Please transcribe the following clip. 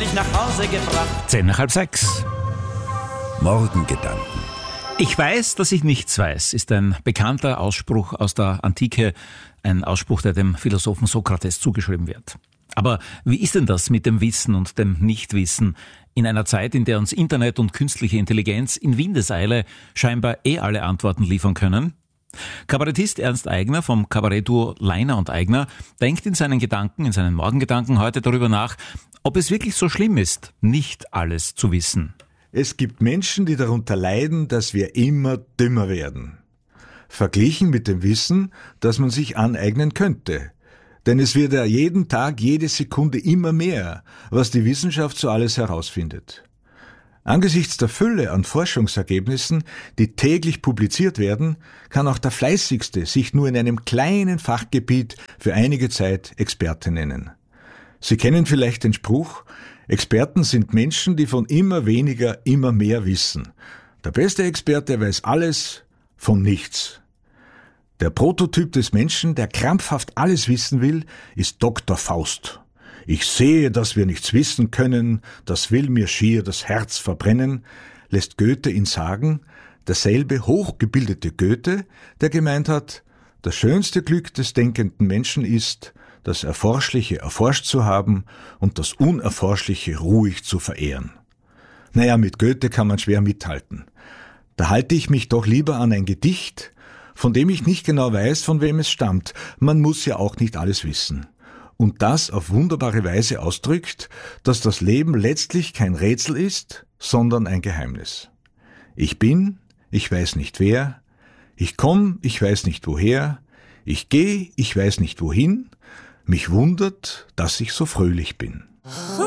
endlich nach Hause gebracht. 5:10. Morgengedanken. Ich weiß, dass ich nichts weiß, ist ein bekannter Ausspruch aus der Antike, ein Ausspruch, der dem Philosophen Sokrates zugeschrieben wird. Aber wie ist denn das mit dem Wissen und dem Nichtwissen in einer Zeit, in der uns Internet und künstliche Intelligenz in Windeseile scheinbar alle Antworten liefern können? Kabarettist Ernst Aigner vom Kabarettduo Leiner und Aigner denkt in seinen Morgengedanken heute darüber nach, ob es wirklich so schlimm ist, nicht alles zu wissen. Es gibt Menschen, die darunter leiden, dass wir immer dümmer werden. Verglichen mit dem Wissen, das man sich aneignen könnte. Denn es wird ja jeden Tag, jede Sekunde immer mehr, was die Wissenschaft so alles herausfindet. Angesichts der Fülle an Forschungsergebnissen, die täglich publiziert werden, kann auch der Fleißigste sich nur in einem kleinen Fachgebiet für einige Zeit Experte nennen. Sie kennen vielleicht den Spruch: Experten sind Menschen, die von immer weniger immer mehr wissen. Der beste Experte weiß alles von nichts. Der Prototyp des Menschen, der krampfhaft alles wissen will, ist Dr. Faust. Ich sehe, dass wir nichts wissen können, das will mir schier das Herz verbrennen, lässt Goethe ihn sagen, derselbe hochgebildete Goethe, der gemeint hat, das schönste Glück des denkenden Menschen ist, das Erforschliche erforscht zu haben und das Unerforschliche ruhig zu verehren. Naja, mit Goethe kann man schwer mithalten. Da halte ich mich doch lieber an ein Gedicht, von dem ich nicht genau weiß, von wem es stammt. Man muss ja auch nicht alles wissen. Und das auf wunderbare Weise ausdrückt, dass das Leben letztlich kein Rätsel ist, sondern ein Geheimnis. Ich bin, ich weiß nicht wer, ich komm, ich weiß nicht woher, ich geh, ich weiß nicht wohin, mich wundert, dass ich so fröhlich bin.